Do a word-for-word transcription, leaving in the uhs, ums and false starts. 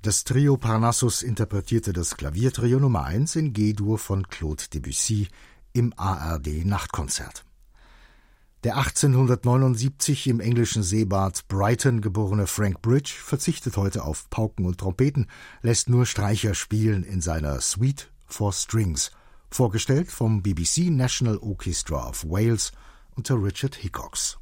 Das Trio Parnassus interpretierte das Klaviertrio Nummer eins in G-Dur von Claude Debussy im A R D-Nachtkonzert. Der achtzehnhundertneunundsiebzig im englischen Seebad Brighton geborene Frank Bridge verzichtet heute auf Pauken und Trompeten, lässt nur Streicher spielen in seiner Suite for Strings, vorgestellt vom B B C National Orchestra of Wales unter Richard Hickox.